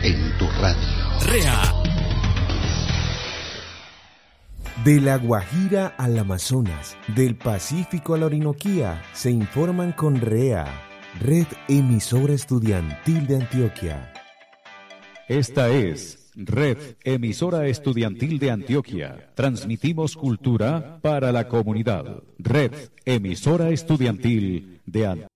en tu radio. REA. De La Guajira al Amazonas, del Pacífico a la Orinoquía, se informan con REA, Red Emisora Estudiantil de Antioquia. Esta es Red Emisora Estudiantil de Antioquia. Transmitimos cultura para la comunidad. Red Emisora Estudiantil de Antioquia.